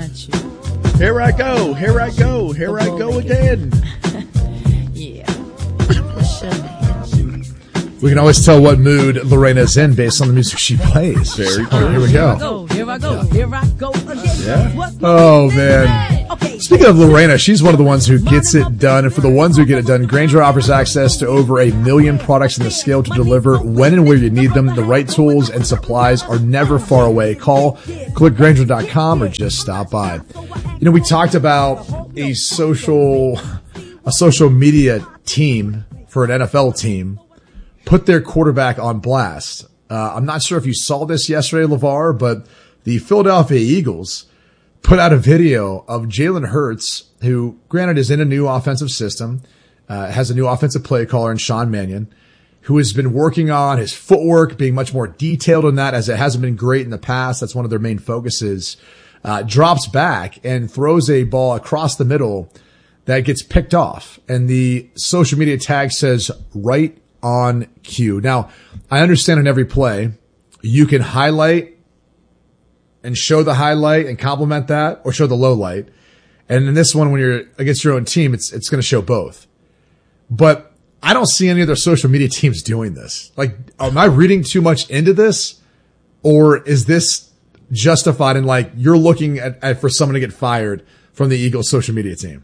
want you. Here I go again. Yeah. What's your name? We can always tell what mood Lorena's in based on the music she plays. Very true. Here we go. Here I go again. Yeah. Oh, man. Speaking of Lorena, she's one of the ones who gets it done. And for the ones who get it done, Grainger offers access to over 1 million products in the scale to deliver when and where you need them. The right tools and supplies are never far away. Call, click Grainger.com, or just stop by. You know, we talked about a social media team for an NFL team put their quarterback on blast. I'm not sure if you saw this yesterday, LeVar, but the Philadelphia Eagles put out a video of Jalen Hurts, who, granted, is in a new offensive system, has a new offensive play caller in Sean Mannion, who has been working on his footwork, being much more detailed in that, as it hasn't been great in the past. That's one of their main focuses. Drops back and throws a ball across the middle that gets picked off. And the social media tag says, right on cue. Now, I understand in every play, you can highlight and show the highlight and compliment that, or show the low light. And in this one, when you're against your own team, it's going to show both. But I don't see any other social media teams doing this. Like, am I reading too much into this? Or is this justified in, like, you're looking at for someone to get fired from the Eagles social media team?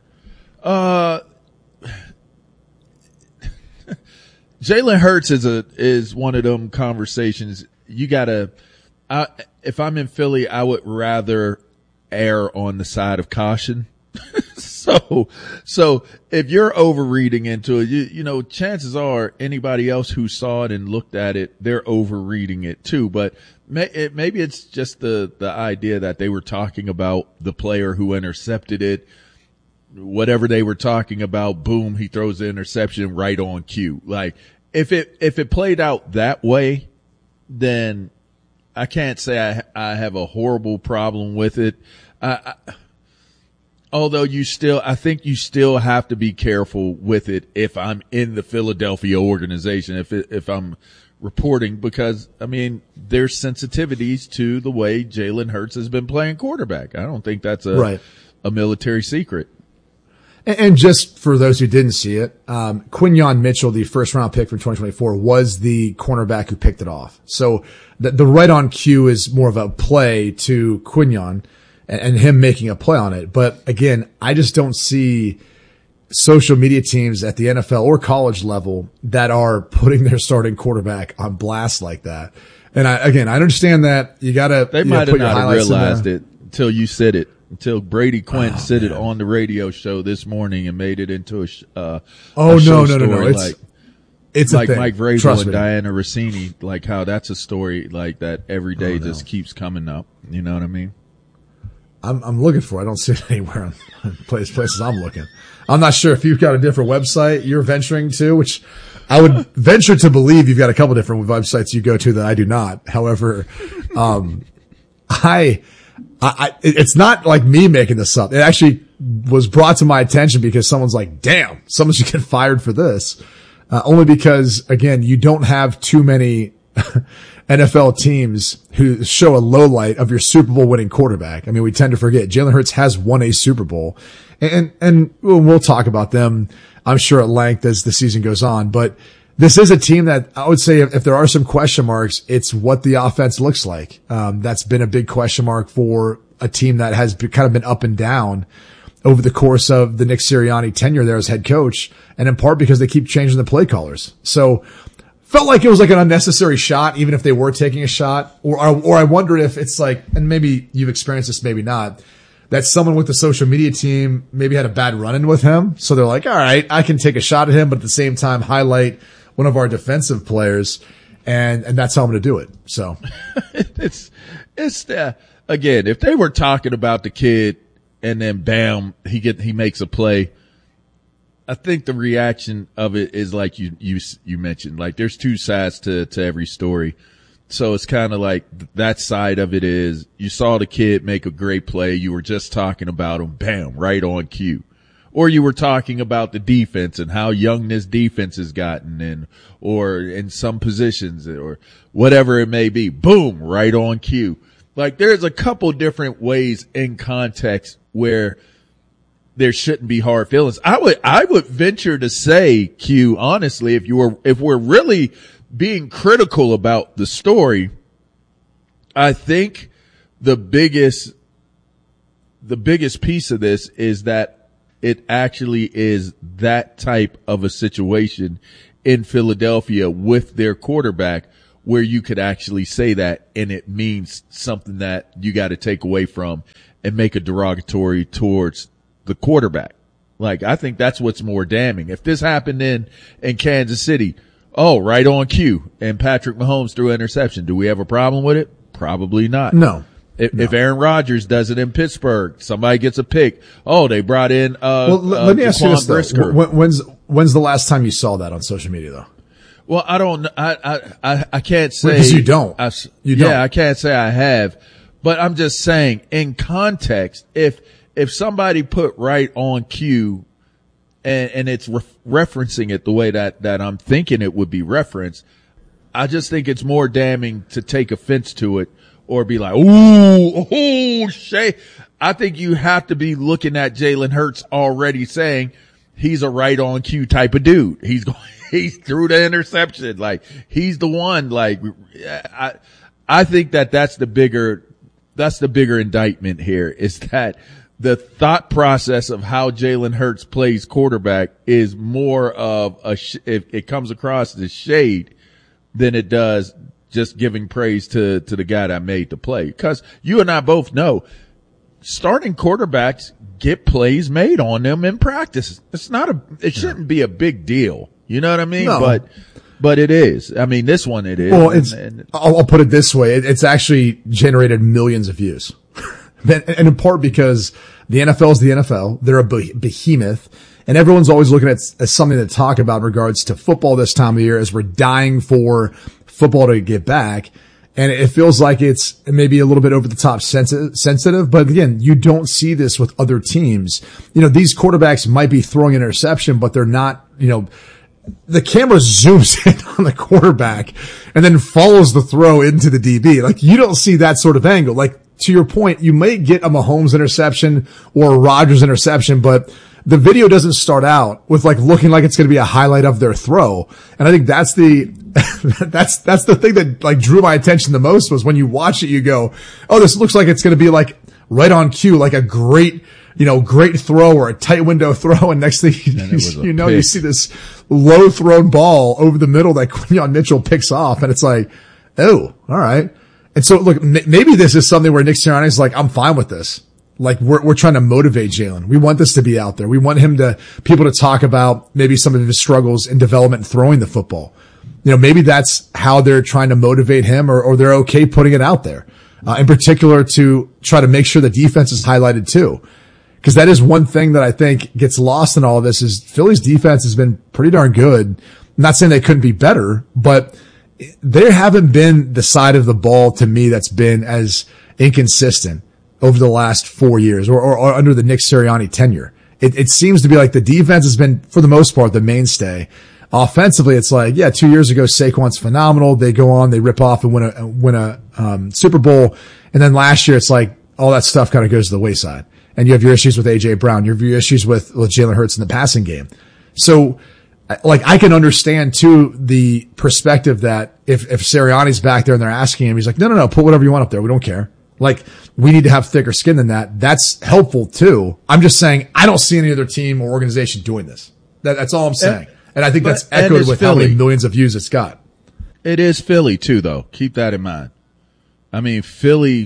Jalen Hurts is one of them conversations. You gotta, if I'm in Philly, I would rather err on the side of caution. So if you're overreading into it, you know, chances are anybody else who saw it and looked at it, they're overreading it too. But maybe it's just the idea that they were talking about the player who intercepted it. Whatever they were talking about, boom, he throws the interception right on cue. Like, if it played out that way, then I can't say I have a horrible problem with it. Although I think you still have to be careful with it if I'm in the Philadelphia organization, if I'm reporting, because, I mean, there's sensitivities to the way Jalen Hurts has been playing quarterback. I don't think that's a military secret. And just for those who didn't see it, Quinyon Mitchell, the first round pick from 2024, was the cornerback who picked it off. So the right on cue is more of a play to Quinyon and him making a play on it. But again, I just don't see social media teams at the NFL or college level that are putting their starting quarterback on blast like that. And I understand that you gotta, they might have not realized it until you said it. Until Brady Quinn said it on the radio show this morning and made it into a no. It's like Mike Vrabel and me. Diana Rossini, like how that's a story like that every day just keeps coming up. You know what I mean? I'm looking for it. I don't see it anywhere on places I'm looking. I'm not sure if you've got a different website you're venturing to, which I would venture to believe you've got a couple different websites you go to that I do not. However, it's not like me making this up. It actually was brought to my attention because someone's like, damn, someone should get fired for this. Only because, again, you don't have too many NFL teams who show a low light of your Super Bowl winning quarterback. I mean, we tend to forget Jalen Hurts has won a Super Bowl, and we'll talk about them, I'm sure, at length as the season goes on. But this is a team that I would say if there are some question marks, it's what the offense looks like. That's been a big question mark for a team that has kind of been up and down over the course of the Nick Sirianni tenure there as head coach, and in part because they keep changing the play callers. So felt like it was like an unnecessary shot, even if they were taking a shot. Or I wondered if it's like, and maybe you've experienced this, maybe not, that someone with the social media team maybe had a bad run-in with him. So they're like, all right, I can take a shot at him, but at the same time highlight one of our defensive players, and that's how I'm going to do it. So again, if they were talking about the kid and then bam, he makes a play, I think the reaction of it is like you mentioned, like there's two sides to every story. So it's kind of like that side of it is you saw the kid make a great play. You were just talking about him, bam, right on cue. Or you were talking about the defense and how young this defense has gotten or in some positions or whatever it may be. Boom, right on cue. Like there's a couple different ways in context where there shouldn't be hard feelings. I would venture to say, Q, honestly, if we're really being critical about the story, I think the biggest piece of this is that it actually is that type of a situation in Philadelphia with their quarterback where you could actually say that and it means something that you got to take away from and make a derogatory towards the quarterback. Like, I think that's what's more damning. If this happened in Kansas City, right on cue, and Patrick Mahomes threw an interception, do we have a problem with it? Probably not. No. If Aaron Rodgers does it in Pittsburgh, somebody gets a pick. They brought in, let me ask you this, Brisker. When's the last time you saw that on social media, though? Well, I don't, I can't say. Because you don't. You don't. Yeah, I can't say I have, but I'm just saying in context, if somebody put right on cue and it's referencing it the way that I'm thinking it would be referenced, I just think it's more damning to take offense to it or be like, ooh, Shay. I think you have to be looking at Jalen Hurts already saying he's a right on cue type of dude. He threw the interception. Like, he's the one. Like, I think that's the bigger indictment here is that the thought process of how Jalen Hurts plays quarterback is more of it comes across as shade than it does just giving praise to the guy that made the play. Because you and I both know starting quarterbacks get plays made on them in practice. It shouldn't be a big deal. You know what I mean? No. But it is. I mean, this one it is. Well, I'll put it this way. It's actually generated millions of views. And in part because the NFL is the NFL. They're a behemoth. And everyone's always looking at as something to talk about in regards to football this time of year as we're dying for football to get back. And it feels like it's maybe a little bit over the top sensitive. But again, you don't see this with other teams. These quarterbacks might be throwing an interception, but they're not, the camera zooms in on the quarterback and then follows the throw into the DB. Like, you don't see that sort of angle. Like, to your point, you may get a Mahomes interception or a Rodgers interception, but the video doesn't start out with like looking like it's going to be a highlight of their throw. And I think that's the thing that like drew my attention the most was when you watch it, you go, oh, this looks like it's going to be like right on cue, like a great throw or a tight window throw. And next thing you see this low thrown ball over the middle that Quinyon Mitchell picks off. And it's like, oh, all right. And so look, maybe this is something where Nick Sirianni's like, I'm fine with this. Like, we're trying to motivate Jalen. We want this to be out there. We want people to talk about maybe some of his struggles in development and throwing the football. Maybe that's how they're trying to motivate him or they're okay putting it out there. In particular to try to make sure the defense is highlighted too. Cause that is one thing that I think gets lost in all of this is Philly's defense has been pretty darn good. I'm not saying they couldn't be better, but there haven't been the side of the ball to me that's been as inconsistent over the last 4 years or under the Nick Sirianni tenure. It seems to be like the defense has been, for the most part, the mainstay. Offensively, it's like, 2 years ago, Saquon's phenomenal. They go on, they rip off and win a Super Bowl. And then last year, it's like all that stuff kind of goes to the wayside. And you have your issues with AJ Brown. You have your issues with Jalen Hurts in the passing game. So, like, I can understand too the perspective that if Sirianni's back there and they're asking him, he's like, no, put whatever you want up there. We don't care. Like, we need to have thicker skin than that. That's helpful too. I'm just saying I don't see any other team or organization doing this. That's all I'm saying. And I think that's echoed with how many millions of views it's got. It is Philly too, though. Keep that in mind. I mean, Philly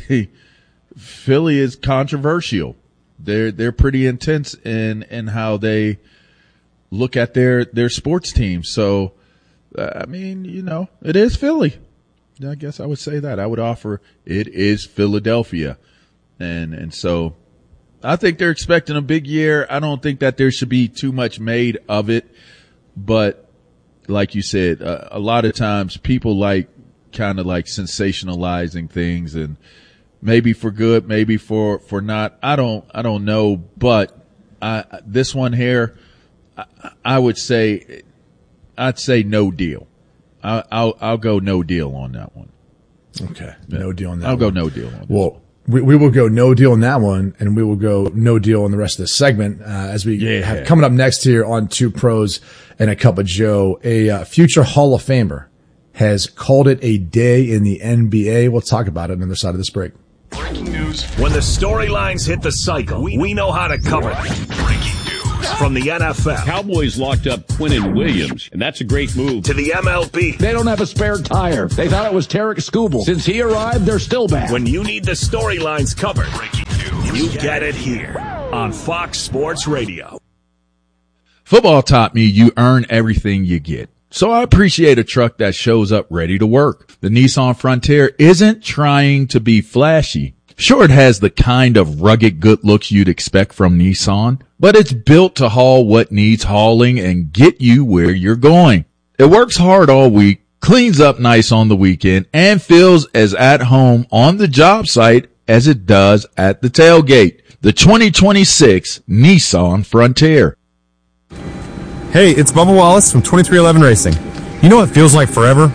is controversial. They're pretty intense in how they look at their sports team. So, I mean, it is Philly. I guess I would say that. I would offer it is Philadelphia. And so I think they're expecting a big year. I don't think that there should be too much made of it. But like you said, a lot of times people kind of like sensationalizing things and maybe for good, maybe for not. I don't know. But this one here, I'd say no deal. I'll go no deal on that one. Okay. No deal on that. I'll go no deal on that. Well, we will go no deal on that one, and we will go no deal on the rest of this segment as we have coming up next here on Two Pros and a Cup of Joe. A future Hall of Famer has called it a day in the NBA. We'll talk about it on the other side of this break. Breaking news. When the storylines hit the cycle, we know how to cover them. Breaking news from the NFL. Cowboys locked up Quinnen Williams, and that's a great move. To the MLB. They don't have a spare tire. They thought it was Tarek Skubal. Since he arrived, they're still bad. When you need the storylines covered, breaking news, you get it here on Fox Sports Radio. Football taught me you earn everything you get. So I appreciate a truck that shows up ready to work. The Nissan Frontier isn't trying to be flashy. Sure, it has the kind of rugged good looks you'd expect from Nissan, but it's built to haul what needs hauling and get you where you're going. It works hard all week, cleans up nice on the weekend, and feels as at home on the job site as it does at the tailgate. The 2026 Nissan Frontier. Hey, it's Bubba Wallace from 2311 Racing. You know what feels like forever?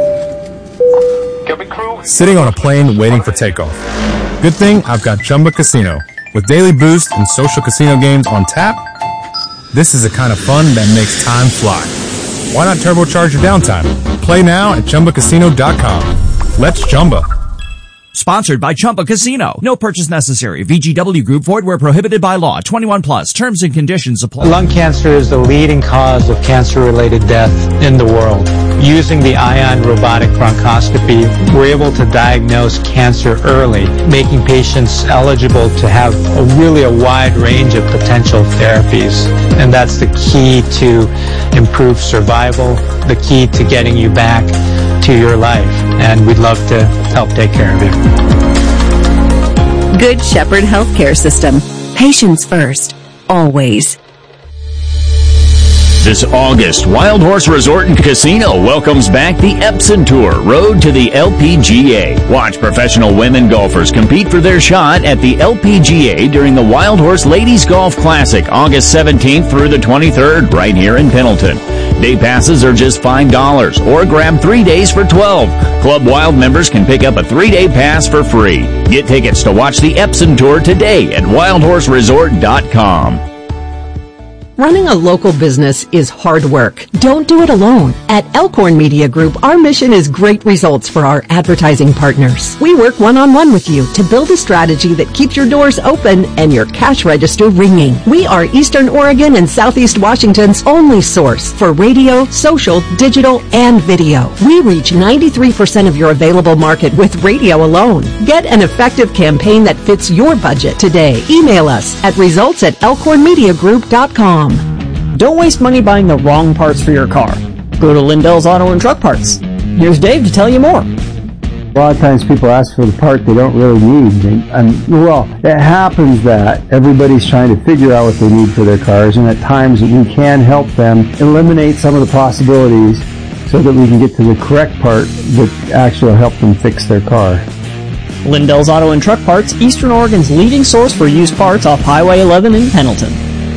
Sitting on a plane waiting for takeoff. Good thing I've got Chumba Casino. With daily boost and social casino games on tap, this is the kind of fun that makes time fly. Why not turbocharge your downtime? Play now at ChumbaCasino.com. Let's Chumba. Sponsored by Chumba Casino. No purchase necessary. VGW Group. Void where prohibited by law. 21 plus. Terms and conditions apply. Lung cancer is the leading cause of cancer-related death in the world. Using the Ion robotic bronchoscopy, we're able to diagnose cancer early, making patients eligible to have a wide range of potential therapies. And that's the key to improved survival, the key to getting you back to your life. And we'd love to help take care of you. Good Shepherd Healthcare System. Patients first. Always. This August, Wild Horse Resort and Casino welcomes back the Epson Tour, Road to the LPGA. Watch professional women golfers compete for their shot at the LPGA during the Wild Horse Ladies Golf Classic, August 17th through the 23rd, right here in Pendleton. Day passes are just $5, or grab 3 days for $12. Club Wild members can pick up a 3-day pass for free. Get tickets to watch the Epson Tour today at wildhorseresort.com. Running a local business is hard work. Don't do it alone. At Elkhorn Media Group, our mission is great results for our advertising partners. We work one-on-one with you to build a strategy that keeps your doors open and your cash register ringing. We are Eastern Oregon and Southeast Washington's only source for radio, social, digital, and video. We reach 93% of your available market with radio alone. Get an effective campaign that fits your budget today. Email us at results@elkhornmediagroup.com. Don't waste money buying the wrong parts for your car. Go to Lindell's Auto and Truck Parts. Here's Dave to tell you more. A lot of times people ask for the part they don't really need. It happens that everybody's trying to figure out what they need for their cars, and at times we can help them eliminate some of the possibilities so that we can get to the correct part that actually will help them fix their car. Lindell's Auto and Truck Parts, Eastern Oregon's leading source for used parts off Highway 11 in Pendleton.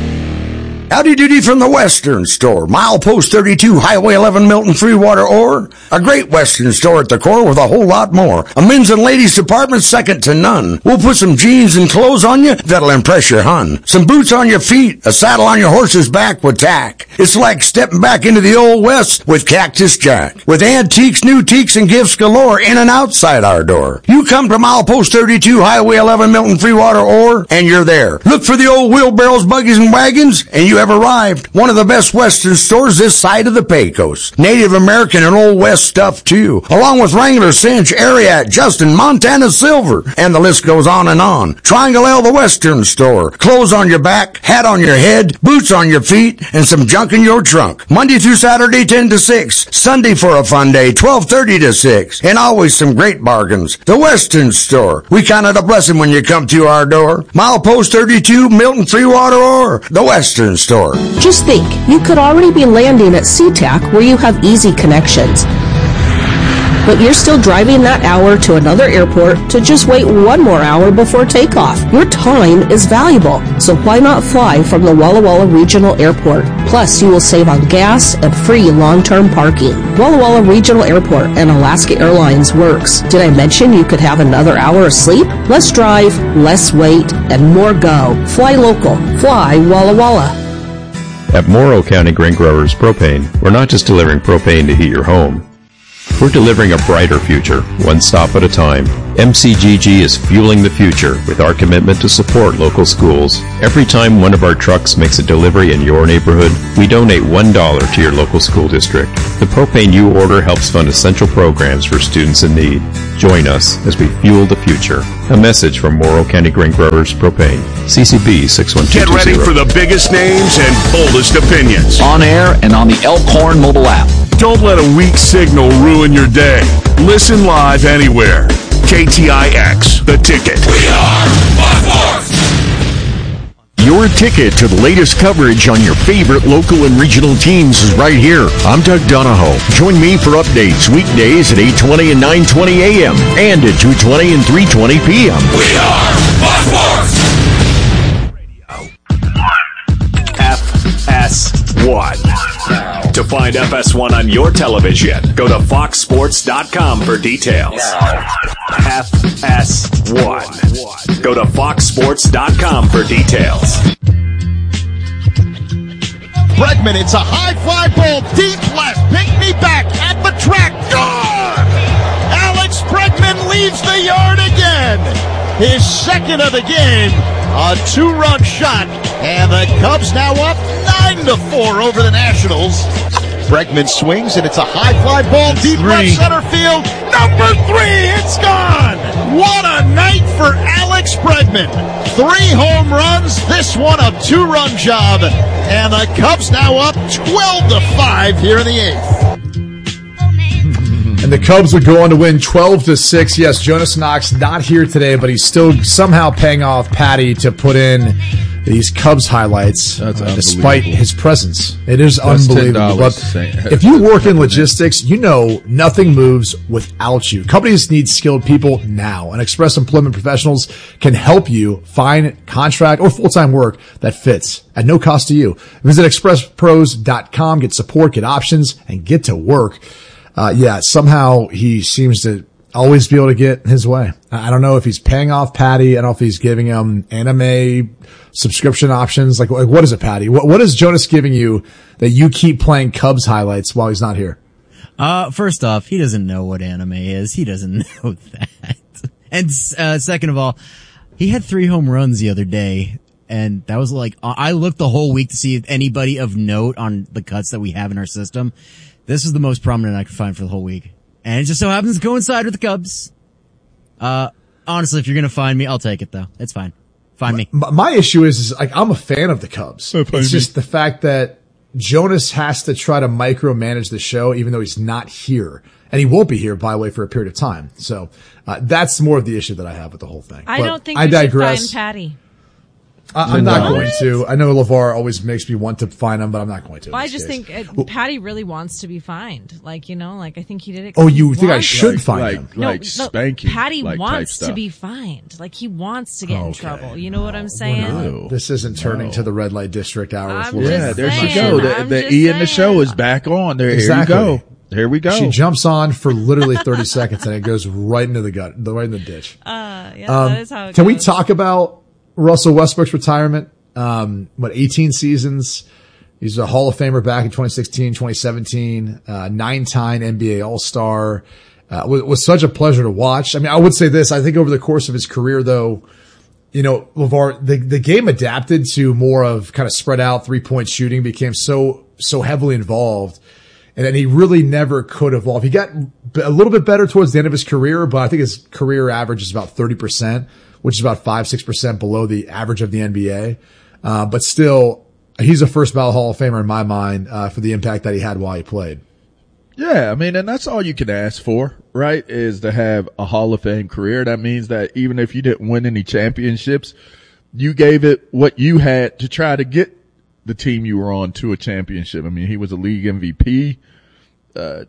Howdy doody from the Western Store. Milepost 32, Highway 11, Milton, Freewater, Ore. A great Western store at the core with a whole lot more. A men's and ladies department second to none. We'll put some jeans and clothes on you that'll impress your hun. Some boots on your feet, a saddle on your horse's back with tack. It's like stepping back into the old West with Cactus Jack. With antiques, new teaks, and gifts galore in and outside our door. You come to Milepost 32, Highway 11, Milton, Freewater, Ore, and you're there. Look for the old wheelbarrows, buggies, and wagons, and you have arrived. One of the best Western stores this side of the Pecos. Native American and Old West stuff too, along with Wrangler, Cinch, Ariat, Justin, Montana Silver, and the list goes on and on. Triangle L, the Western Store. Clothes on your back, hat on your head, boots on your feet, and some junk in your trunk. Monday through Saturday, 10 to 6. Sunday for a fun day, 12:30 to 6. And always some great bargains. The Western Store. We count it a blessing when you come to our door. Milepost 32, Milton, Freewater, Ore. The Western Store. Just think, you could already be landing at SeaTac where you have easy connections. but you're still driving that hour to another airport to just wait one more hour before takeoff. Your time is valuable, so why not fly from the Walla Walla Regional Airport? Plus, you will save on gas and free long-term parking. Walla Walla Regional Airport and Alaska Airlines works. Did I mention you could have another hour of sleep? Less drive, less wait, and more go. Fly local. Fly Walla Walla. At Morrow County Grain Growers Propane, we're not just delivering propane to heat your home. We're delivering a brighter future, one stop at a time. MCGG is fueling the future with our commitment to support local schools. Every time one of our trucks makes a delivery in your neighborhood, we donate $1 to your local school district. The propane you order helps fund essential programs for students in need. Join us as we fuel the future. A message from Morrow County Grain Growers Propane. CCB 61220. Get ready for the biggest names and boldest opinions. On air and on the Elkhorn mobile app. Don't let a weak signal ruin your day. Listen live anywhere. KTIX, The Ticket. We are 1-4. Your ticket to the latest coverage on your favorite local and regional teams is right here. I'm Doug Donahoe. Join me for updates weekdays at 8:20 and 9:20 a.m. and at 2:20 and 3:20 p.m. We are 1-4. FS1. To find FS1 on your television, go to foxsports.com for details. FS1. Go to foxsports.com for details. Bregman, it's a high fly ball, deep left, Pinckney back at the track, gone! Alex Bregman leaves the yard again. His second of the game, a 2-run shot, and the Cubs now up 9-4 over the Nationals. Bregman swings, and it's a high fly ball, deep left center field. Number 3, it's gone! What a night for Alex Bregman. 3 home runs, this one a 2-run job, and the Cubs now up 12-5 here in the 8th. And the Cubs would go on to win 12-6. Yes, Jonas Knox not here today, but he's still somehow paying off Patty to put in these Cubs highlights despite his presence. It is unbelievable. But if you work in logistics, you know nothing moves without you. Companies need skilled people now, and Express Employment Professionals can help you find contract or full-time work that fits at no cost to you. Visit expresspros.com, get support, get options, and get to work. Somehow he seems to always be able to get his way. I don't know if he's paying off Patty. I don't know if he's giving him anime subscription options. Like what is it, Patty? What is Jonas giving you that you keep playing Cubs highlights while he's not here? First off, he doesn't know what anime is. He doesn't know that. And second of all, he had 3 home runs the other day. And that was like, I looked the whole week to see if anybody of note on the cuts that we have in our system. This is the most prominent I could find for the whole week. And it just so happens to coincide with the Cubs. Honestly, if you're going to find me, I'll take it though. It's fine. Find me. My issue is like, I'm a fan of the Cubs. It's just the fact that Jonas has to try to micromanage the show, even though he's not here. And he won't be here, by the way, for a period of time. So, that's more of the issue that I have with the whole thing. I don't think I digress. Should find Patty. I'm not going to. I know LeVar always makes me want to find him, but I'm not going to. Well, I just think Patty really wants to be fined. I think he did it. Oh, you think I should find him? Spanking. Patty wants to be fined. He wants to get in trouble. You know what I'm saying? This isn't turning to the red light district hour. There she go. The E in the show is back on. Here you go. Here we go. She jumps on for literally 30 seconds and it goes right into the gut, right in the ditch. That is how it Can goes. we talk about Russell Westbrook's retirement? 18 seasons. He's a Hall of Famer back in 2016, 2017, 9-time NBA All-Star. Was such a pleasure to watch. I mean, I would say this. I think over the course of his career, though, LeVar, the game adapted to more of kind of spread out 3-point shooting, became so heavily involved. And then he really never could evolve. He got a little bit better towards the end of his career, but I think his career average is about 30%, which is about 5-6% below the average of the NBA. But still, he's a first ballot Hall of Famer in my mind, for the impact that he had while he played. Yeah, I mean, and that's all you can ask for, right? Is to have a Hall of Fame career. That means that even if you didn't win any championships, you gave it what you had to try to get the team you were on to a championship. I mean, he was a league MVP.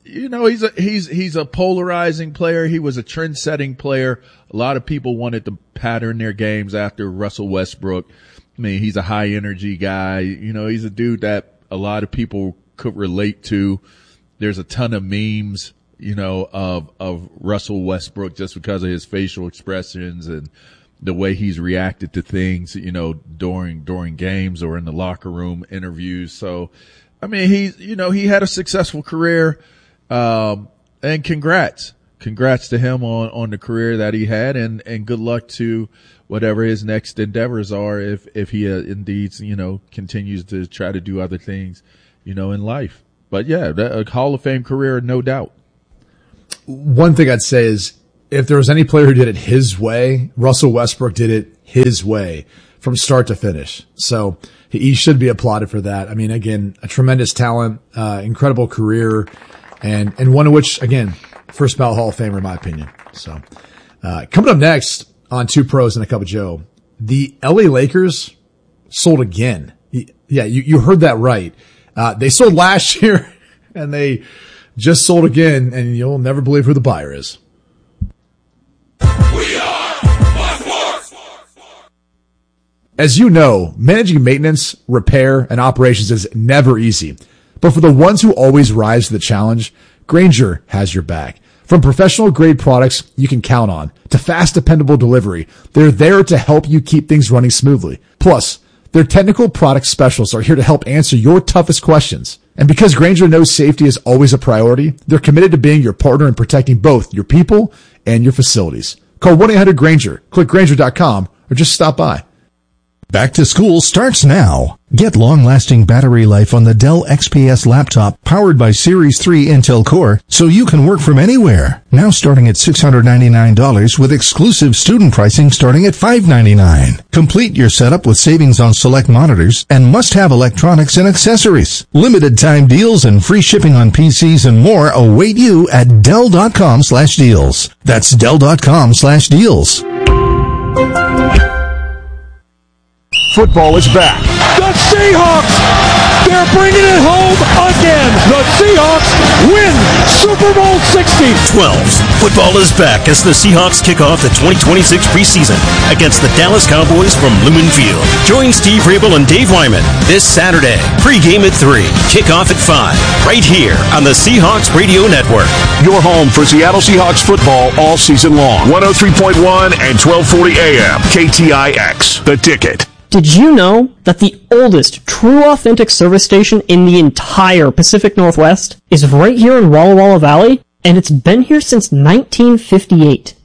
he's a polarizing player. He was a trend-setting player. A lot of people wanted to pattern their games after Russell Westbrook. I mean, he's a high energy guy. He's a dude that a lot of people could relate to. There's a ton of memes, of Russell Westbrook just because of his facial expressions and the way he's reacted to things, during games or in the locker room interviews. So, I mean, he had a successful career. And congrats to him on the career that he had, and good luck to whatever his next endeavors are if he indeed continues to try to do other things in life. But yeah, a Hall of Fame career, no doubt. One thing I'd say is if there was any player who did it his way, Russell Westbrook did it his way from start to finish. So he should be applauded for that. I mean, again, a tremendous talent, incredible career. And one of which, again, first ballot Hall of Famer, in my opinion. So, coming up next on Two Pros and a Cup of Joe, the LA Lakers sold again. Yeah, you heard that right. They sold last year and they just sold again, and you'll never believe who the buyer is. As you know, managing maintenance, repair, and operations is never easy. But for the ones who always rise to the challenge, Grainger has your back. From professional grade products you can count on to fast, dependable delivery, they're there to help you keep things running smoothly. Plus, their technical product specialists are here to help answer your toughest questions. And because Grainger knows safety is always a priority, they're committed to being your partner in protecting both your people and your facilities. Call 1-800-GRAINGER, click Grainger.com, or just stop by. Back to school starts now. Get long-lasting battery life on the Dell XPS laptop powered by Series 3 Intel Core so you can work from anywhere. Now starting at $699 with exclusive student pricing starting at $599. Complete your setup with savings on select monitors and must-have electronics and accessories. Limited time deals and free shipping on PCs and more await you at Dell.com/deals. That's Dell.com/deals. Football is back. The Seahawks! They're bringing it home again. The Seahawks win Super Bowl 60. 12. Football is back as the Seahawks kick off the 2026 preseason against the Dallas Cowboys from Lumen Field. Join Steve Rabel and Dave Wyman this Saturday. Pre-game at 3, kickoff at 5, right here on the Seahawks Radio Network. Your home for Seattle Seahawks football all season long. 103.1 and 1240 AM. KTIX. The Ticket. Did you know that the oldest true authentic service station in the entire Pacific Northwest is right here in Walla Walla Valley? And it's been here since 1958.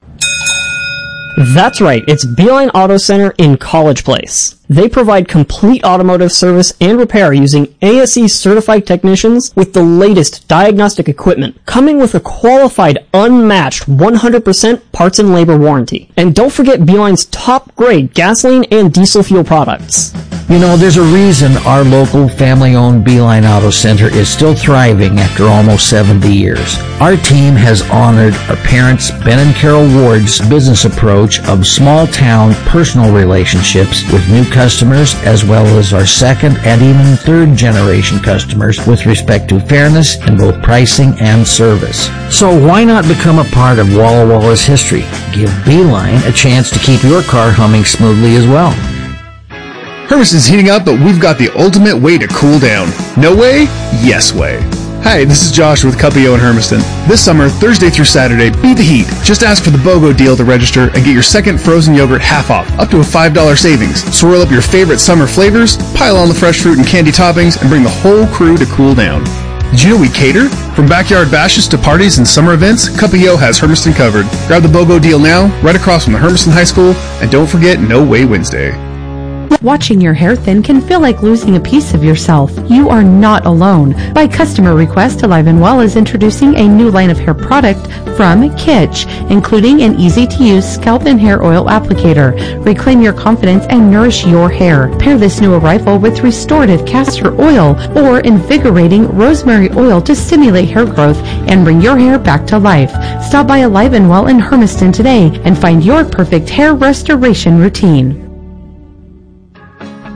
That's right, it's Beeline Auto Center in College Place. They provide complete automotive service and repair using ASE certified technicians with the latest diagnostic equipment, coming with a qualified, unmatched 100% parts and labor warranty. And don't forget Beeline's top grade gasoline and diesel fuel products. You know, there's a reason our local family-owned Beeline Auto Center is still thriving after almost 70 years. Our team has honored our parents, Ben and Carol Ward's business approach of small-town personal relationships with new customers, as well as our second and even third generation customers with respect to fairness in both pricing and service. So why not become a part of Walla Walla's history? Give Beeline a chance to keep your car humming smoothly as well. Hermiston's heating up, but we've got the ultimate way to cool down. No way? Yes way. Hi, this is Josh with Cuppio in Hermiston. This summer, Thursday through Saturday, beat the heat. Just ask for the BOGO deal to register and get your second frozen yogurt half off, up to a $5 savings. Swirl up your favorite summer flavors, pile on the fresh fruit and candy toppings, and bring the whole crew to cool down. Did you know we cater? From backyard bashes to parties and summer events, Cuppio has Hermiston covered. Grab the BOGO deal now, right across from the Hermiston High School, and don't forget No Way Wednesday. Watching your hair thin can feel like losing a piece of yourself. You are not alone. By customer request, Alive & Well is introducing a new line of hair product from Kitsch, including an easy-to-use scalp and hair oil applicator. Reclaim your confidence and nourish your hair. Pair this new arrival with restorative castor oil or invigorating rosemary oil to stimulate hair growth and bring your hair back to life. Stop by Alive & Well in Hermiston today and find your perfect hair restoration routine.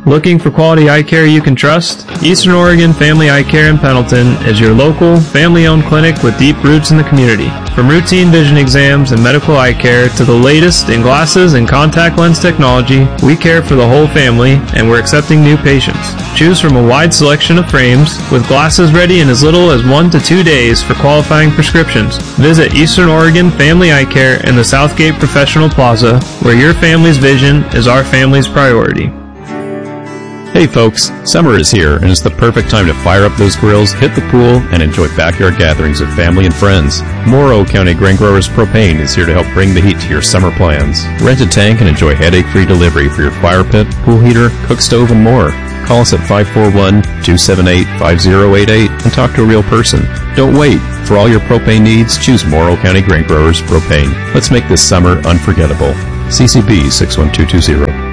Looking for quality eye care you can trust? Eastern Oregon Family Eye Care in Pendleton is your local, family-owned clinic with deep roots in the community. From routine vision exams and medical eye care to the latest in glasses and contact lens technology, we care for the whole family, and we're accepting new patients. Choose from a wide selection of frames, with glasses ready in as little as 1 to 2 days for qualifying prescriptions. Visit Eastern Oregon Family Eye Care in the Southgate Professional Plaza, where your family's vision is our family's priority. Hey folks, summer is here and it's the perfect time to fire up those grills, hit the pool, and enjoy backyard gatherings with family and friends. Morrow County Grain Growers Propane is here to help bring the heat to your summer plans. Rent a tank and enjoy headache-free delivery for your fire pit, pool heater, cook stove, and more. Call us at 541-278-5088 and talk to a real person. Don't wait. For all your propane needs, choose Morrow County Grain Growers Propane. Let's make this summer unforgettable. CCB 61220.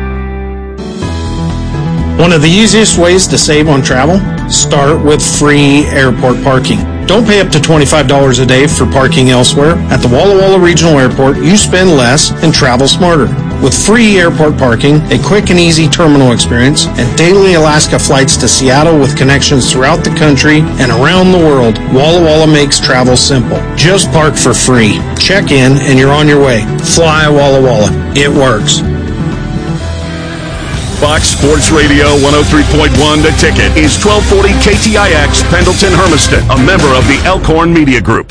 One of the easiest ways to save on travel? Start with free airport parking. Don't pay up to $25 a day for parking elsewhere. At the Walla Walla Regional Airport, you spend less and travel smarter. With free airport parking, a quick and easy terminal experience, and daily Alaska flights to Seattle with connections throughout the country and around the world, Walla Walla makes travel simple. Just park for free. Check in and you're on your way. Fly Walla Walla. It works. Fox Sports Radio 103.1 The Ticket is 1240 KTIX Pendleton Hermiston, a member of the Elkhorn Media Group.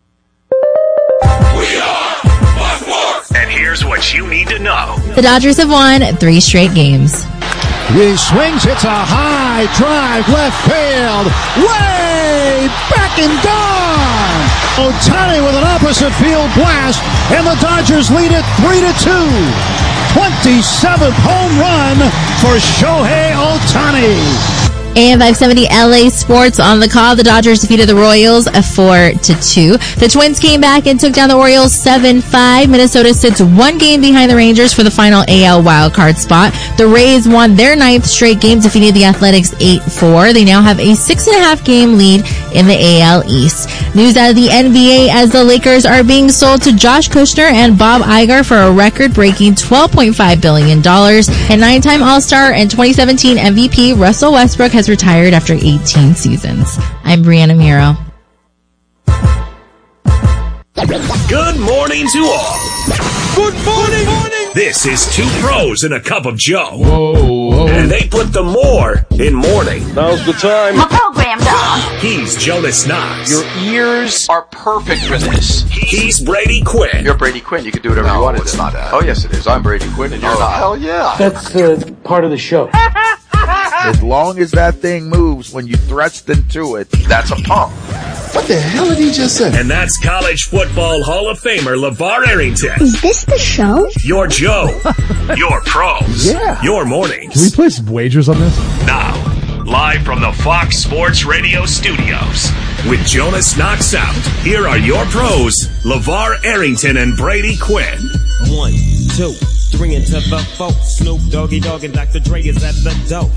We are Fox Sports. And here's what you need to know. The Dodgers have won 3 straight games. He swings, it's a high drive, left field, way back and gone! Ohtani with an opposite field blast, and the Dodgers lead it 3-2. 27th home run for Shohei Ohtani. AM 570 LA Sports on the call. The Dodgers defeated the Royals 4-2. The Twins came back and took down the Orioles 7-5. Minnesota sits 1 game behind the Rangers for the final AL wildcard spot. The Rays won their 9th straight game, defeated the Athletics 8-4. They now have a 6.5 game lead in the AL East. News out of the NBA as the Lakers are being sold to Josh Kushner and Bob Iger for a record-breaking $12.5 billion. And 9-time All-Star and 2017 MVP Russell Westbrook has retired after 18 seasons. I'm Brianna Miro. Good morning to all. Good morning. This is 2 pros and a cup of Joe. Whoa. And they put the more in morning. Now's the time. My program dog. He's Jonas Knox. Your ears are perfect for this. He's Brady Quinn. You're Brady Quinn. You can do whatever you want to do. It's not that. Oh, yes, it is. I'm Brady Quinn, and you're not. Hell yeah. That's part of the show. As long as that thing moves when you thrust into it, that's a pump. What the hell did he just say? And that's College Football Hall of Famer LeVar Arrington. Is this the show? Your Joe. Your pros. Yeah. Your mornings. Can we play some wagers on this? Now, live from the Fox Sports Radio studios, with Jonas Knox out, here are your pros, LeVar Arrington and Brady Quinn. 1, 2, 3 into the 4. Snoop Doggy Dogg and Dr. Dre is at the door.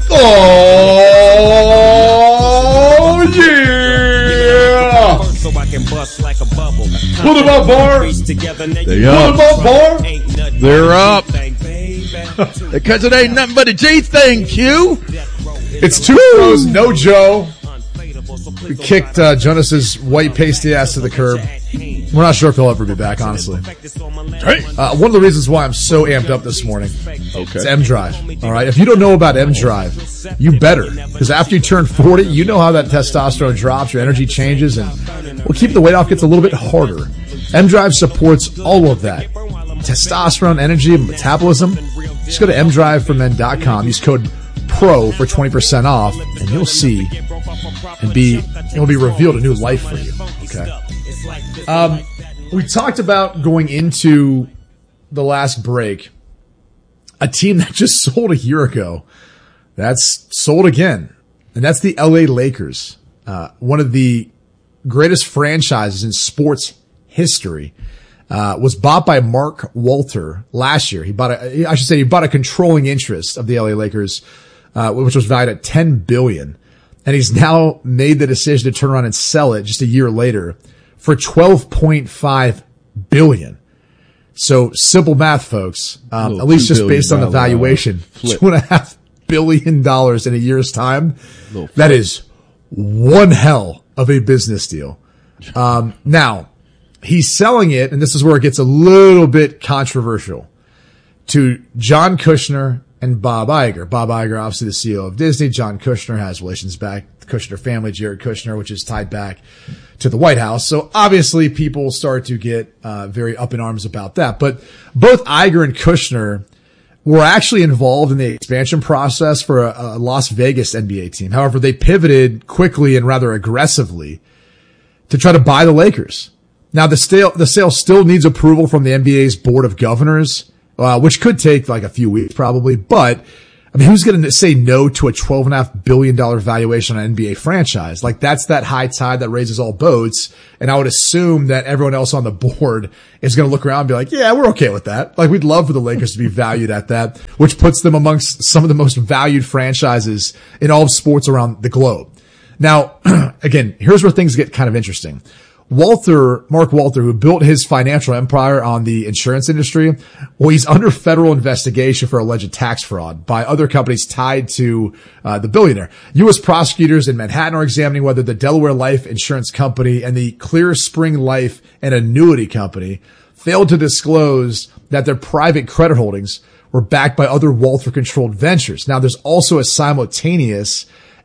Oh, yeah! So I can bust like a bubble. Put them up, Bar. They up. Put them up, Bar. They're up. Because it ain't nothing but a G thing, Q. It's 2 pros, no Joe. We kicked Jonas's white pasty ass to the curb. We're not sure if he'll ever be back, honestly. One of the reasons why I'm so amped up this morning is M-Drive. All right, if you don't know about M-Drive, you better, because after you turn 40, you know how that testosterone drops, your energy changes, and will keep the weight off gets a little bit harder. M-Drive supports all of that. Testosterone, energy, metabolism. Just go to mdriveformen.com. Use code PRO for 20% off, and you'll see and it'll be revealed a new life for you. Okay. We talked about going into the last break, a team that just sold a year ago that's sold again, and that's the LA Lakers, one of the greatest franchises in sports history. Was bought by Mark Walter last year. He bought a controlling interest of the LA Lakers, which was valued at $10 billion. And he's now made the decision to turn around and sell it just a year later for $12.5 billion. So simple math, folks. At least just based on the valuation, $2.5 billion in a year's time. That is one hell of a business deal. Now, he's selling it, and this is where it gets a little bit controversial, to John Kushner and Bob Iger. Bob Iger, obviously the CEO of Disney. John Kushner has relations back, the Kushner family, Jared Kushner, which is tied back to the White House. So obviously people start to get very up in arms about that. But both Iger and Kushner were actually involved in the expansion process for a Las Vegas NBA team. However, they pivoted quickly and rather aggressively to try to buy the Lakers. Now, the sale still needs approval from the NBA's Board of Governors, which could take like a few weeks probably. But I mean, who's going to say no to a $12.5 billion valuation on an NBA franchise? Like, that's that high tide that raises all boats. And I would assume that everyone else on the board is going to look around and be like, yeah, we're okay with that. Like, we'd love for the Lakers to be valued at that, which puts them amongst some of the most valued franchises in all of sports around the globe. Now, again, here's where things get kind of interesting. Mark Walter, who built his financial empire on the insurance industry, well, he's under federal investigation for alleged tax fraud by other companies tied to the billionaire. U.S. prosecutors in Manhattan are examining whether the Delaware Life Insurance Company and the Clear Spring Life and Annuity Company failed to disclose that their private credit holdings were backed by other Walter-controlled ventures. Now, there's also a simultaneous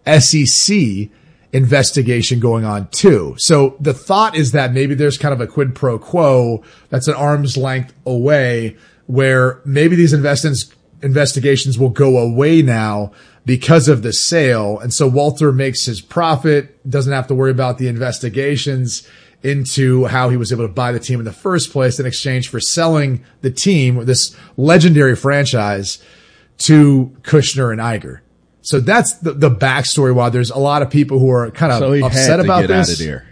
SEC investigation going on too. So the thought is that maybe there's kind of a quid pro quo that's an arm's length away, where maybe these investigations will go away now because of the sale. And so Walter makes his profit, doesn't have to worry about the investigations into how he was able to buy the team in the first place in exchange for selling the team, this legendary franchise, to Kushner and Iger. So that's the backstory why there's a lot of people who are kind of upset about this. Out of there.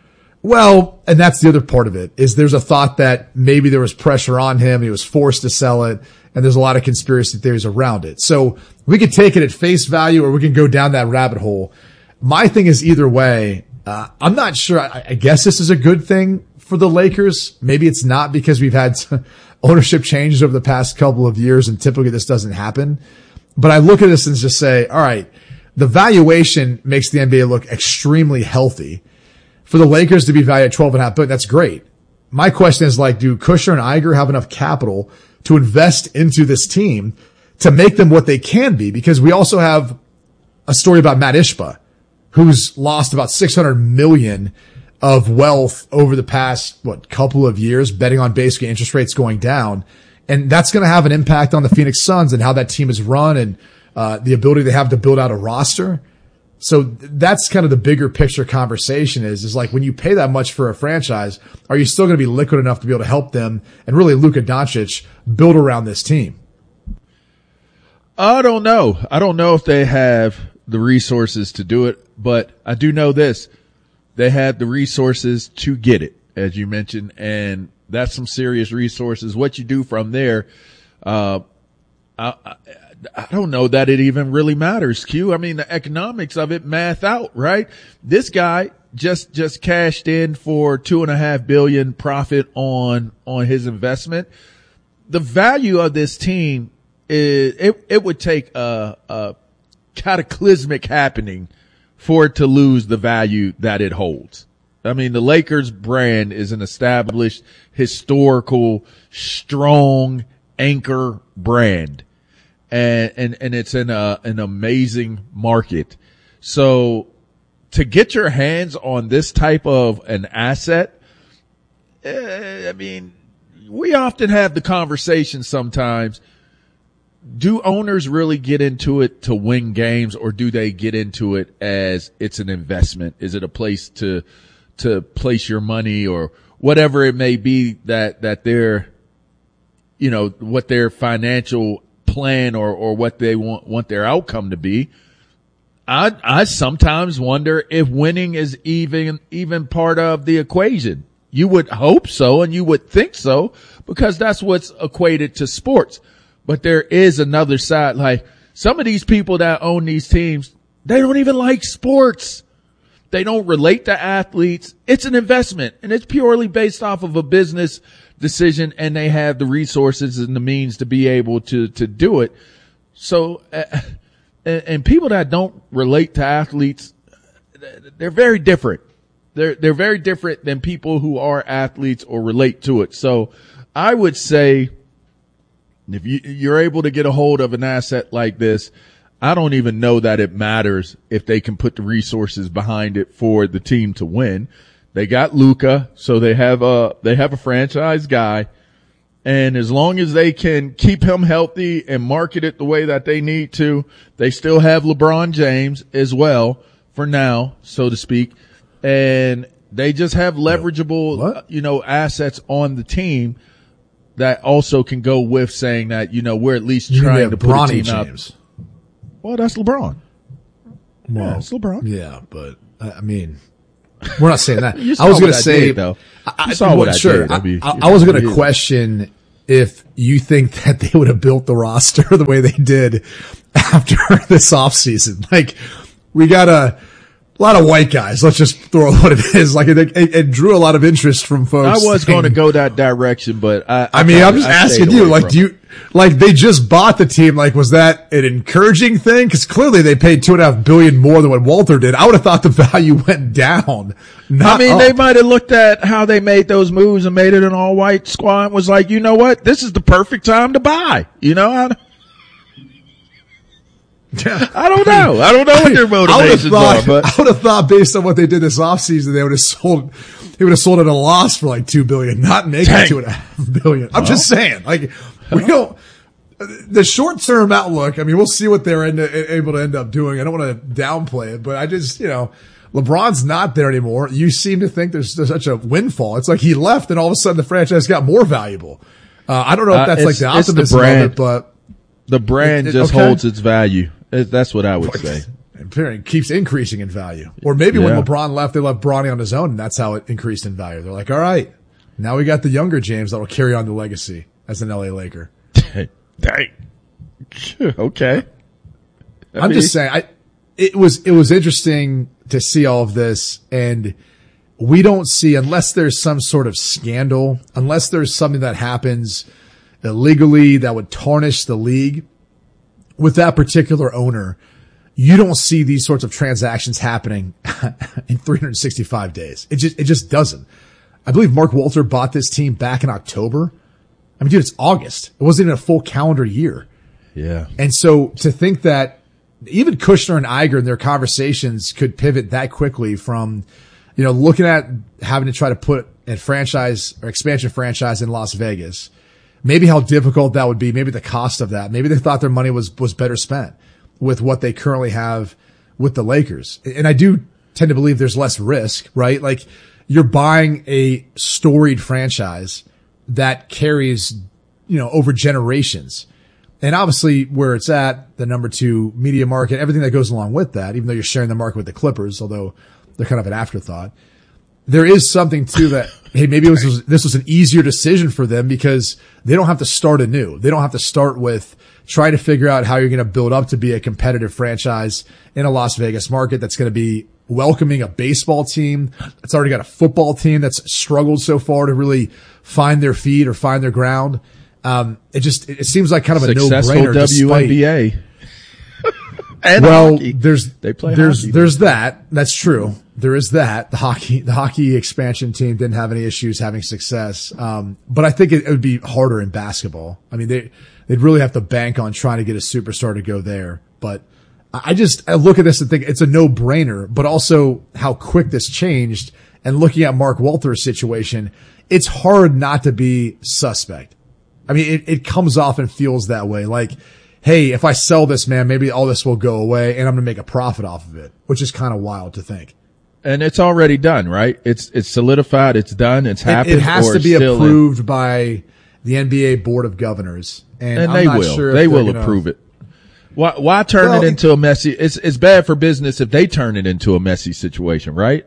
Well, and that's the other part of it, is there's a thought that maybe there was pressure on him. He was forced to sell it. And there's a lot of conspiracy theories around it. So we could take it at face value or we can go down that rabbit hole. My thing is either way. I'm not sure. I guess this is a good thing for the Lakers. Maybe it's not, because we've had ownership changes over the past couple of years and typically this doesn't happen. But I look at this and just say, all right, the valuation makes the NBA look extremely healthy. For the Lakers to be valued at $12.5 billion, that's great. My question is, like, do Kushner and Iger have enough capital to invest into this team to make them what they can be? Because we also have a story about Matt Ishbia, who's lost about $600 million of wealth over the past, couple of years, betting on basically interest rates going down. And that's going to have an impact on the Phoenix Suns and how that team is run and the ability they have to build out a roster. So that's kind of the bigger picture conversation is like, when you pay that much for a franchise, are you still going to be liquid enough to be able to help them and really Luka Doncic build around this team? I don't know. I don't know if they have the resources to do it, but I do know this. They had the resources to get it, as you mentioned, and that's some serious resources. What you do from there, I don't know that it even really matters, Q. I mean, the economics of it math out, right? This guy just cashed in for $2.5 billion profit on his investment. The value of this team is, it would take a cataclysmic happening for it to lose the value that it holds. I mean, the Lakers brand is an established, historical, strong anchor brand. And it's in an amazing market. So to get your hands on this type of an asset, I mean, we often have the conversation sometimes. Do owners really get into it to win games, or do they get into it as it's an investment? Is it a place to place your money or whatever it may be that their, what their financial plan or what they want their outcome to be? I sometimes wonder if winning is even part of the equation. You would hope so, and you would think so, because that's what's equated to sports. But there is another side. Like, some of these people that own these teams, they don't even like sports. They don't relate to athletes. It's an investment, and it's purely based off of a business decision, and they have the resources and the means to be able to do it. So and people that don't relate to athletes, they're very different. They're very different than people who are athletes or relate to it. So I would say if you're able to get a hold of an asset like this, I don't even know that it matters if they can put the resources behind it for the team to win. They got Luka, so they have a franchise guy. And as long as they can keep him healthy and market it the way that they need to, they still have LeBron James as well for now, so to speak. And they just have leverageable, assets on the team that also can go with saying that, we're at least trying to put a team James. up. Well, that's LeBron. Well, yeah, it's LeBron. Yeah, but I mean, we're not saying that. I was going to say, though. I was going to question if you think that they would have built the roster the way they did after this offseason. Like, we got a lot of white guys. Let's just throw what it is. Like, it drew a lot of interest from folks. I was going to go that direction, but I'm just asking you, like, they just bought the team. Like, was that an encouraging thing? Because clearly they paid $2.5 billion more than what Walter did. I would have thought the value went down. They might have looked at how they made those moves and made it an all white squad and was like, you know what? This is the perfect time to buy. I don't know. I don't know what their motivations are, but I would have thought based on what they did this offseason, they would have sold. He would have sold at a loss for like $2 billion, not making $2.5 billion. I'm just saying, like, we don't. The short term outlook. I mean, we'll see what they're able to end up doing. I don't want to downplay it, but I just, LeBron's not there anymore. You seem to think there's such a windfall. It's like he left, and all of a sudden the franchise got more valuable. I don't know if that's like the optimism of it, but the brand just holds its value. That's what I would say. It keeps increasing in value. Or maybe when LeBron left, they left Bronny on his own, and that's how it increased in value. They're like, all right, now we got the younger James that will carry on the legacy as an LA Laker. Dang. Okay. I'm just saying, it was interesting to see all of this, and we don't see, unless there's some sort of scandal, unless there's something that happens illegally that would tarnish the league with that particular owner, you don't see these sorts of transactions happening in 365 days. It just doesn't. I believe Mark Walter bought this team back in October. I mean, dude, it's August. It wasn't even a full calendar year. Yeah. And so to think that even Kushner and Iger in their conversations could pivot that quickly from, looking at having to try to put a franchise or expansion franchise in Las Vegas, maybe how difficult that would be, maybe the cost of that. Maybe they thought their money was better spent with what they currently have with the Lakers. And I do tend to believe there's less risk, right? Like, you're buying a storied franchise that carries, over generations. And obviously where it's at, the number 2 media market, everything that goes along with that, even though you're sharing the market with the Clippers, although they're kind of an afterthought, there is something to that. Hey, maybe this was an easier decision for them because they don't have to start anew. They don't have to start with trying to figure out how you're going to build up to be a competitive franchise in a Las Vegas market that's going to be welcoming a baseball team. It's already got a football team that's struggled so far to really find their feet or find their ground. It seems like kind of a no-brainer. WNBA. Hockey. There's that. That's true. There is that. The hockey expansion team didn't have any issues having success. But I think it would be harder in basketball. I mean, they'd really have to bank on trying to get a superstar to go there. But I look at this and think it's a no-brainer, but also how quick this changed. And looking at Mark Walter's situation, it's hard not to be suspect. I mean, it comes off and feels that way. Like, hey, if I sell this, man, maybe all this will go away and I'm going to make a profit off of it, which is kind of wild to think. And it's already done, right? It's solidified. It's done. It's happened. It has to be approved by the NBA Board of Governors. And I'm they not will. Sure they will approve it. Why turn it into a messy? It's bad for business if they turn it into a messy situation, right?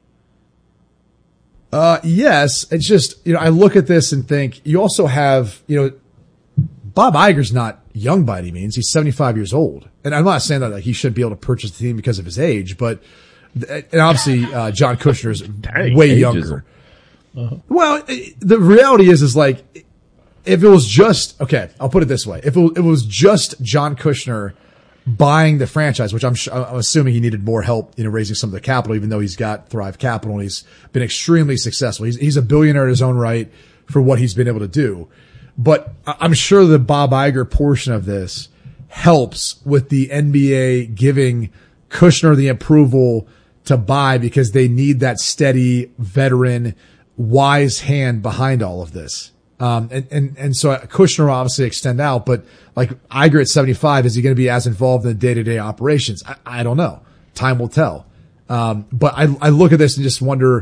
Yes. It's just, I look at this and think you also have, Bob Iger's not young by any means. He's 75 years old. And I'm not saying that he shouldn't be able to purchase the team because of his age, but, and obviously, John Kushner is way younger. Uh-huh. Well, the reality is like, if it was just, okay, I'll put it this way. If it was just John Kushner buying the franchise, which I'm assuming he needed more help, raising some of the capital, even though he's got Thrive Capital and he's been extremely successful. He's a billionaire in his own right for what he's been able to do. But I'm sure the Bob Iger portion of this helps with the NBA giving Kushner the approval to buy, because they need that steady veteran, wise hand behind all of this. And so Kushner will obviously extend out, but like Iger at 75, is he going to be as involved in the day-to-day operations? I don't know. Time will tell. But I look at this and just wonder,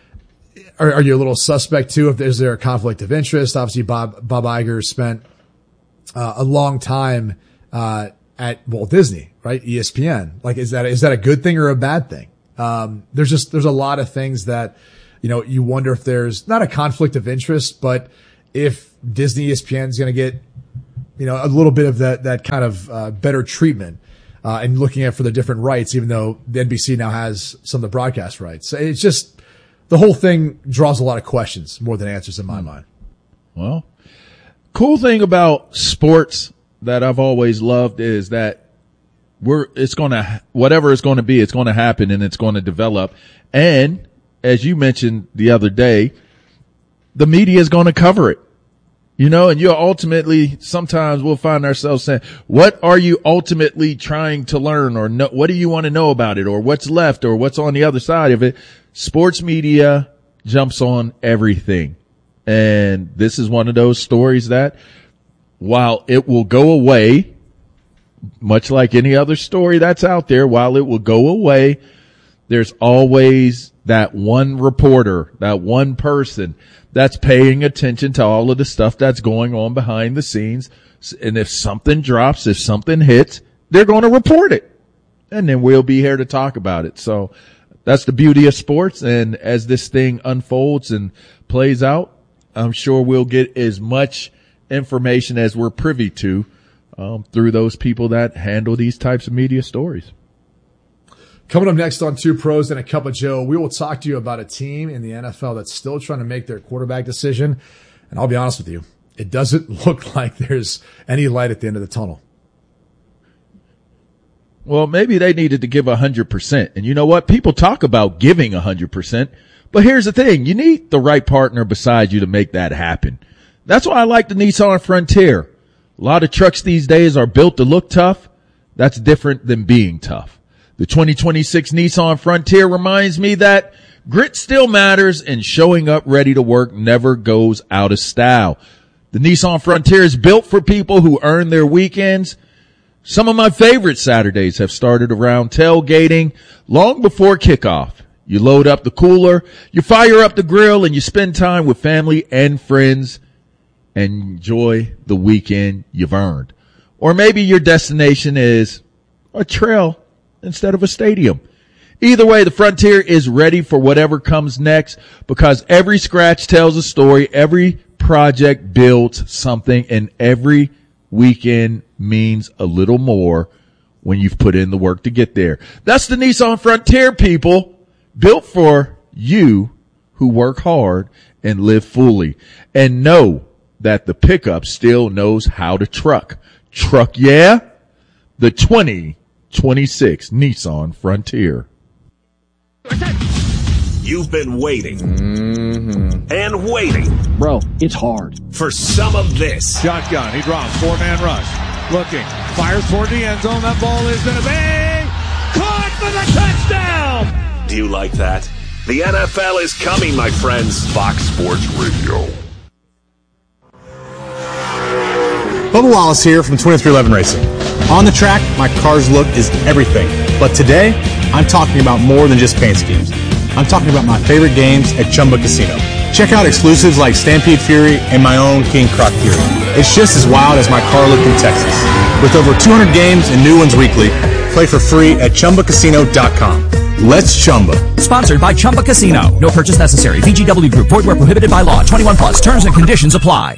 are you a little suspect too? Is there a conflict of interest? Obviously Bob Iger spent, a long time, at Walt Disney, right? ESPN. Like, is that a good thing or a bad thing? There's a lot of things that, you wonder if there's not a conflict of interest, but if Disney ESPN is going to get, a little bit of that kind of, better treatment, and looking at for the different rights, even though the NBC now has some of the broadcast rights. So it's just, the whole thing draws a lot of questions more than answers in my mind. Well, cool thing about sports that I've always loved is that whatever it's going to be, it's going to happen and it's going to develop. And as you mentioned the other day, the media is going to cover it, and you'll ultimately, sometimes we'll find ourselves saying, what are you ultimately trying to learn, or what do you want to know about it, or what's left, or what's on the other side of it? Sports media jumps on everything. And this is one of those stories that, while it will go away, much like any other story that's out there, while it will go away, there's always that one reporter, that one person that's paying attention to all of the stuff that's going on behind the scenes. And if something drops, if something hits, they're going to report it. And then we'll be here to talk about it. So that's the beauty of sports. And as this thing unfolds and plays out, I'm sure we'll get as much information as we're privy to, through those people that handle these types of media stories. Coming up next on Two Pros and a Cup of Joe, we will talk to you about a team in the NFL that's still trying to make their quarterback decision. And I'll be honest with you, it doesn't look like there's any light at the end of the tunnel. Well, maybe they needed to give 100%. And you know what? People talk about giving 100%. But here's the thing. You need the right partner beside you to make that happen. That's why I like the Nissan Frontier. A lot of trucks these days are built to look tough. That's different than being tough. The 2026 Nissan Frontier reminds me that grit still matters and showing up ready to work never goes out of style. The Nissan Frontier is built for people who earn their weekends. Some of my favorite Saturdays have started around tailgating long before kickoff. You load up the cooler, you fire up the grill, and you spend time with family and friends and enjoy the weekend you've earned. Or maybe your destination is a trail instead of a stadium. Either way, the Frontier is ready for whatever comes next, because every scratch tells a story, every project builds something, and every weekend means a little more when you've put in the work to get there. That's the Nissan Frontier, people, built for you who work hard and live fully, and know that the pickup still knows how to truck. Truck, yeah? The 2026 Nissan Frontier. You've been waiting and waiting. Bro, it's hard. For some of this. Shotgun, he drops, four-man rush. Looking, fires toward the end zone. That ball is going to be caught for the touchdown. Do you like that? The NFL is coming, my friends. Fox Sports Radio. Bubba Wallace here from 2311 Racing. On the track, my car's look is everything. But today, I'm talking about more than just paint schemes. I'm talking about my favorite games at Chumba Casino. Check out exclusives like Stampede Fury and my own King Croc Fury. It's just as wild as my car look in Texas. With over 200 games and new ones weekly, play for free at ChumbaCasino.com. Let's Chumba. Sponsored by Chumba Casino. No purchase necessary. VGW Group. Void where prohibited by law. 21 plus. Terms and conditions apply.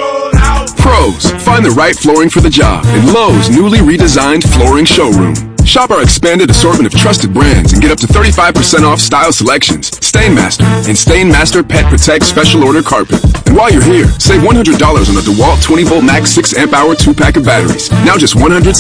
Pros, find the right flooring for the job in Lowe's newly redesigned flooring showroom. Shop our expanded assortment of trusted brands and get up to 35% off style selections, Stainmaster, and Stainmaster Pet Protect Special Order Carpet. And while you're here, save $100 on the DeWalt 20-volt max 6-amp-hour 2-pack of batteries. Now just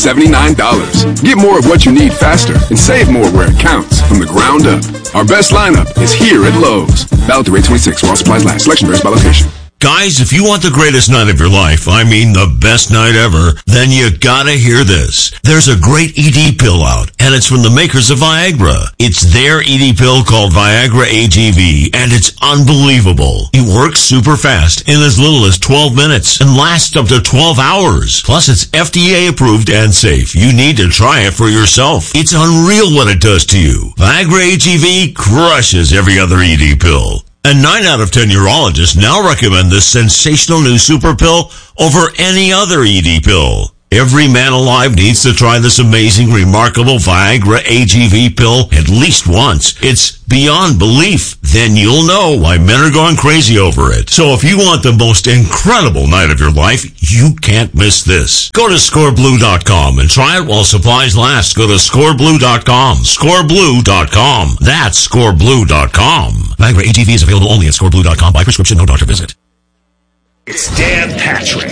$179. Get more of what you need faster and save more where it counts from the ground up. Our best lineup is here at Lowe's. Valid through 8/26 while supplies last. Selection varies by location. Guys, if you want the greatest night of your life, I mean the best night ever, then you gotta hear this. There's a great ED pill out, and it's from the makers of Viagra. It's their ED pill called Viagra AGV, and it's unbelievable. It works super fast in as little as 12 minutes and lasts up to 12 hours. Plus, it's FDA approved and safe. You need to try it for yourself. It's unreal what it does to you. Viagra AGV crushes every other ED pill. And 9 out of 10 urologists now recommend this sensational new super pill over any other ED pill. Every man alive needs to try this amazing, remarkable Viagra AGV pill at least once. It's beyond belief. Then you'll know why men are going crazy over it. So if you want the most incredible night of your life, you can't miss this. Go to scoreblue.com and try it while supplies last. Go to scoreblue.com. Scoreblue.com. That's scoreblue.com. Viagra AGV is available only at scoreblue.com by prescription, no doctor visit. It's Dan Patrick.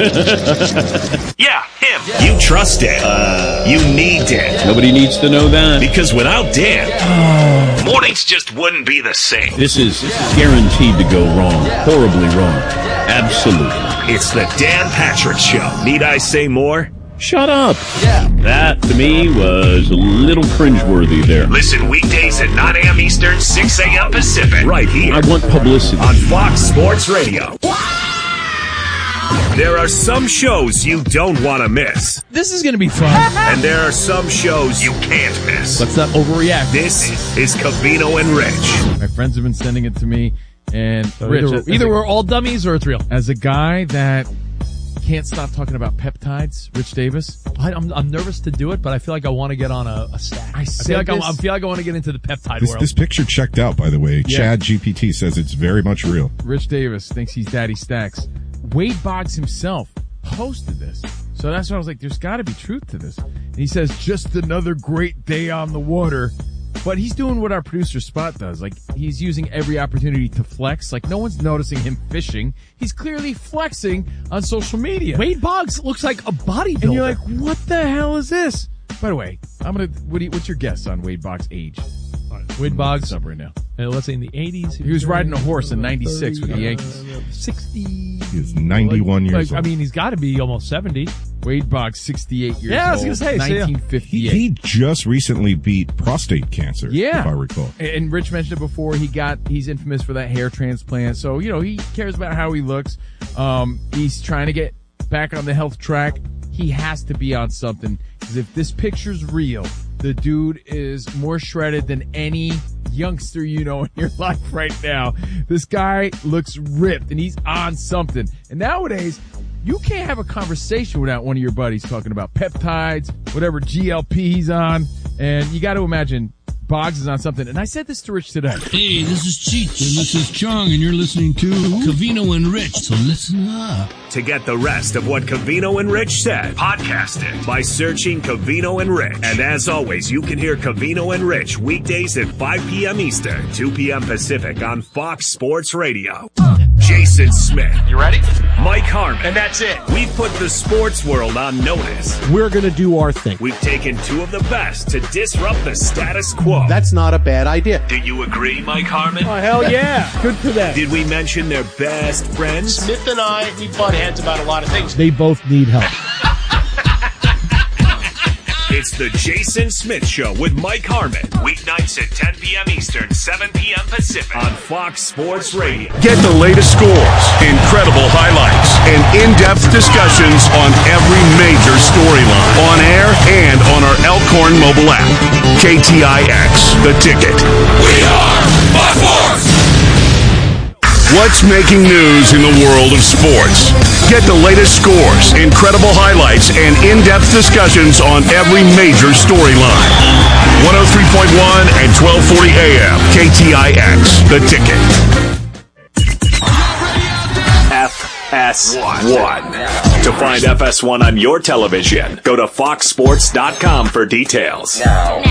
Yeah, him. You trust Dan. You need Dan. Nobody needs to know that. Because without Dan, mornings just wouldn't be the same. This is guaranteed to go wrong. Horribly wrong. Absolutely. It's the Dan Patrick Show. Need I say more? Shut up. Yeah. That, to me, was a little cringeworthy there. Listen weekdays at 9 a.m. Eastern, 6 a.m. Pacific. Right here. I want publicity. On Fox Sports Radio. There are some shows you don't want to miss. This is going to be fun. And there are some shows you can't miss. Let's not overreact. This is Covino and Rich. My friends have been sending it to me. And Rich, either we're all dummies or it's real. As a guy that can't stop talking about peptides, Rich Davis. I'm nervous to do it, but I feel like I want to get on a stack. I feel like I want to get into the peptide world. This picture checked out, by the way. Yeah. Chad GPT says it's very much real. Rich Davis thinks he's Daddy Stacks. Wade Boggs himself posted this. So that's why I was like, there's got to be truth to this. And he says, just another great day on the water. But he's doing what our producer Spot does. Like, he's using every opportunity to flex. Like, no one's noticing him fishing. He's clearly flexing on social media. Wade Boggs looks like a bodybuilder. And you're like, what the hell is this? By the way, what's your guess on Wade Boggs' age? Wade Boggs up right now. Let's say in the 80s. He was riding a horse in 96 with the Yankees. 60. He's 91 years old. I mean, he's got to be almost 70. Wade Boggs, 68 years old. Yeah, I was going to say. 1958. He just recently beat prostate cancer, if I recall. And Rich mentioned it before. He's infamous for that hair transplant. So, he cares about how he looks. He's trying to get back on the health track. He has to be on something. Because if this picture's real, the dude is more shredded than any youngster you know in your life right now. This guy looks ripped and he's on something. And nowadays, you can't have a conversation without one of your buddies talking about peptides, whatever GLP he's on. And you got to imagine Boggs is on something. And I said this to Rich today. Hey, this is Cheech and this is Chong and you're listening to Covino and Rich. So listen up. To get the rest of what Covino and Rich said, podcast it by searching Covino and Rich. And as always, you can hear Covino and Rich weekdays at 5 p.m. Eastern, 2 p.m. Pacific on Fox Sports Radio. Jason Smith. You ready? Mike Harmon. And that's it. We've put the sports world on notice. We're going to do our thing. We've taken two of the best to disrupt the status quo. That's not a bad idea. Do you agree, Mike Harmon? Oh, hell yeah. Good for them. Did we mention their best friends? Smith and I, we butt heads about a lot of things. They both need help. It's the Jason Smith Show with Mike Harmon. Weeknights at 10 p.m. Eastern, 7 p.m. Pacific on Fox Sports Radio. Get the latest scores, incredible highlights, and in-depth discussions on every major storyline. On air and on our Elkhorn mobile app. KTIX, The Ticket. We are Fox Sports! What's making news in the world of sports? Get the latest scores, incredible highlights, and in-depth discussions on every major storyline. 103.1 and 1240 AM, KTIX, The Ticket. FS1. To find FS1 on your television, go to foxsports.com for details. Now.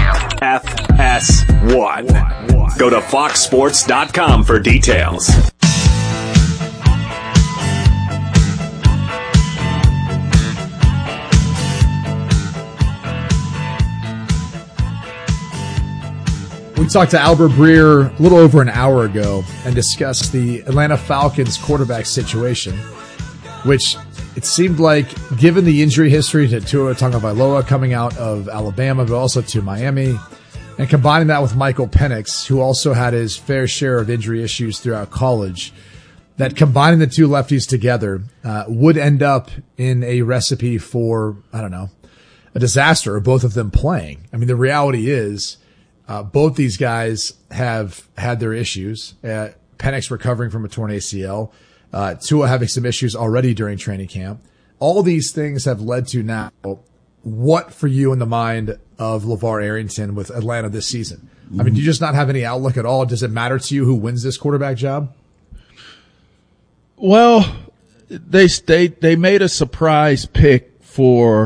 FS1. Go to foxsports.com for details. We talked to Albert Breer a little over an hour ago and discussed the Atlanta Falcons quarterback situation, which it seemed like, given the injury history to Tua Tagovailoa coming out of Alabama, but also to Miami, and combining that with Michael Penix, who also had his fair share of injury issues throughout college, that combining the two lefties together would end up in a recipe for, I don't know, a disaster, or both of them playing. I mean, the reality is, both these guys have had their issues. Penix recovering from a torn ACL. Tua having some issues already during training camp. All these things have led to now what for you in the mind of LeVar Arrington with Atlanta this season? I mean, do you just not have any outlook at all? Does it matter to you who wins this quarterback job? Well, they made a surprise pick for